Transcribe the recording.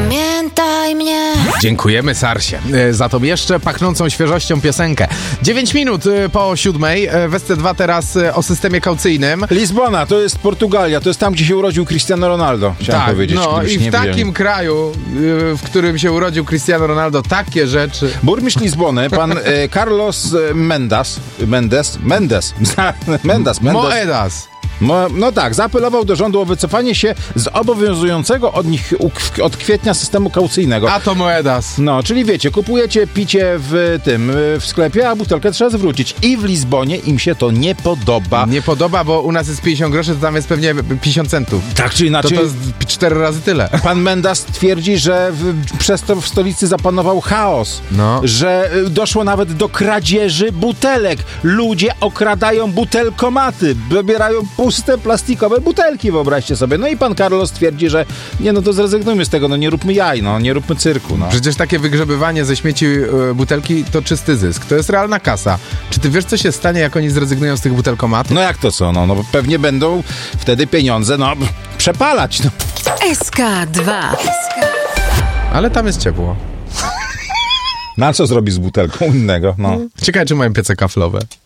Pamiętaj mnie. Dziękujemy Sarsie za tą jeszcze pachnącą świeżością piosenkę. 9 minut po 7:00. W SC2 teraz o systemie kaucyjnym. Lizbona, to jest Portugalia, to jest tam, gdzie się urodził Cristiano Ronaldo, chciałem powiedzieć. No i w takim kraju, w którym się urodził Cristiano Ronaldo, takie rzeczy. Burmistrz Lizbony, pan Carlos Mendes. Moedas. No tak, zaapelował do rządu o wycofanie się z obowiązującego od kwietnia systemu kaucyjnego. A to Moedas. No, czyli wiecie, kupujecie picie w sklepie, a butelkę trzeba zwrócić. I w Lizbonie im się to nie podoba. Nie podoba, bo u nas jest 50 groszy, to tam jest pewnie 50 centów. Tak czy inaczej. To jest 4 razy tyle. Pan Mendas twierdzi, że przez to w stolicy zapanował chaos. No. Że doszło nawet do kradzieży butelek. Ludzie okradają butelkomaty, wybierają puste plastikowe butelki, wyobraźcie sobie. No i pan Carlos twierdzi, że to zrezygnujmy z tego, nie róbmy jaj, nie róbmy cyrku. Przecież takie wygrzebywanie ze śmieci butelki to czysty zysk. To jest realna kasa. Czy ty wiesz, co się stanie, jak oni zrezygnują z tych butelkomatów? No jak to co? No pewnie będą wtedy pieniądze, przepalać. SK2. Ale tam jest ciepło. Na co zrobi z butelką innego? Ciekawe, czy mają piece kaflowe.